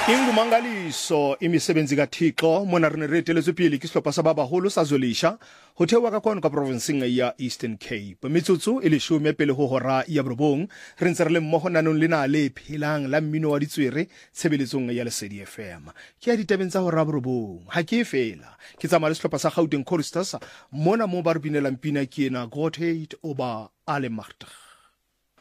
Ingumangaliso imisebenzi kaThixo mona rene reteletswe pele ke sehlopha sa ba baholo sa Zolisha ho thewa ka kwano ka provinceng ya Eastern Cape. Metsotso e 10 pele ho hora ya borobong re ntse re le mmoho nanong le na le phelang la mmino wa ditswere tshebeletsong ya Lesedi FM. Ke a ditabeng tsa hora borobong ha ke fela ke tsamaya le sehlopha sa Gauteng Choristers mona mo ba re binelang pina ke ena God hate oba ale magtig.